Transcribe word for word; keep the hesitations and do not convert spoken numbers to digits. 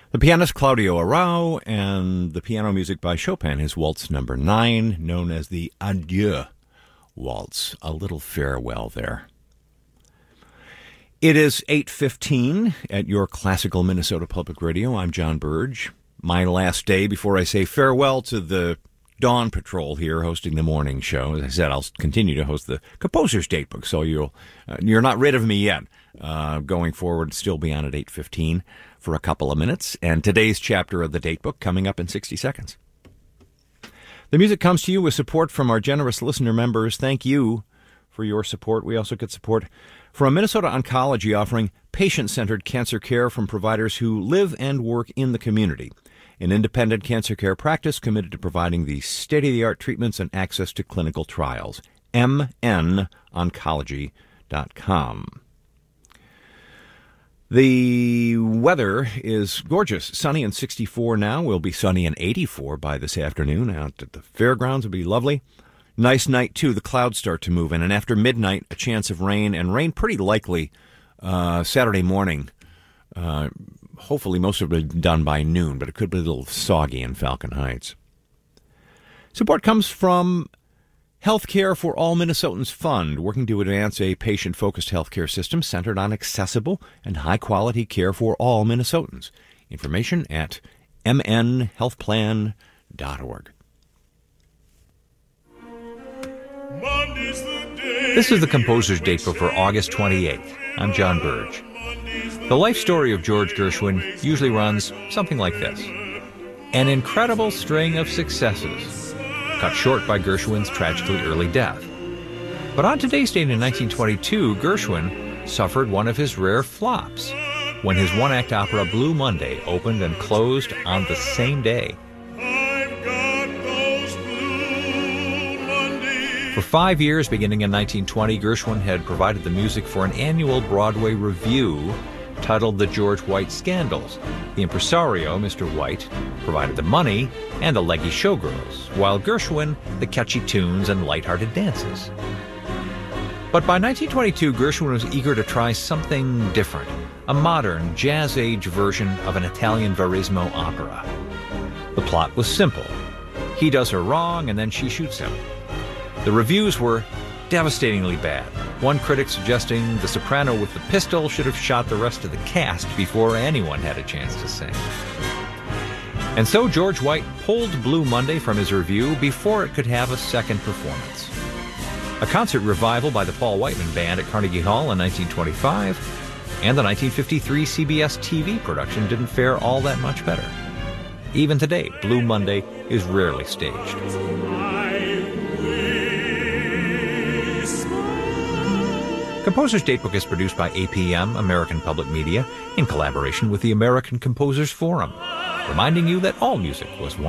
The pianist Claudio Arrau and the piano music by Chopin, his waltz number nine, known as the Adieu Waltz, a little farewell there. It is eight fifteen at your classical Minnesota Public Radio. I'm John Burge. My last day before I say farewell to the Dawn Patrol here, hosting the morning show. As I said, I'll continue to host the Composer's Datebook, so you'll uh, you're not rid of me yet. Uh, going forward, still be on at eight fifteen for a couple of minutes, and today's chapter of the Datebook coming up in sixty seconds. The music comes to you with support from our generous listener members. Thank you for your support. We also get support from Minnesota Oncology, offering patient-centered cancer care from providers who live and work in the community. An independent cancer care practice committed to providing the state-of-the-art treatments and access to clinical trials. m n oncology dot com. The weather is gorgeous. Sunny and sixty-four now. Will be sunny and eighty-four by this afternoon. Out at the fairgrounds will be lovely. Nice night, too. The clouds start to move in. And after midnight, a chance of rain, and rain pretty likely uh, Saturday morning. Uh, hopefully most of it done by noon, but it could be a little soggy in Falcon Heights. Support comes from Healthcare for All Minnesotans Fund, working to advance a patient-focused healthcare system centered on accessible and high-quality care for all Minnesotans. Information at m n health plan dot org. This is the Composer's Datebook for August twenty-eighth. I'm John Burge. The life story of George Gershwin usually runs something like this. An incredible string of successes, cut short by Gershwin's tragically early death. But on today's date in nineteen twenty-two, Gershwin suffered one of his rare flops when his one-act opera Blue Monday opened and closed on the same day. For five years, beginning in nineteen twenty, Gershwin had provided the music for an annual Broadway revue titled The George White Scandals. The impresario, Mister White, provided the money and the leggy showgirls, while Gershwin the catchy tunes and lighthearted dances. But by nineteen twenty-two, Gershwin was eager to try something different, a modern, jazz-age version of an Italian Verismo opera. The plot was simple. He does her wrong, and then she shoots him. The reviews were devastatingly bad, one critic suggesting the soprano with the pistol should have shot the rest of the cast before anyone had a chance to sing. And so George White pulled Blue Monday from his revue before it could have a second performance. A concert revival by the Paul Whiteman Band at Carnegie Hall in nineteen twenty-five, and the nineteen fifty-three C B S T V production didn't fare all that much better. Even today, Blue Monday is rarely staged. Composer's Datebook is produced by A P M, American Public Media, in collaboration with the American Composers Forum, reminding you that all music was once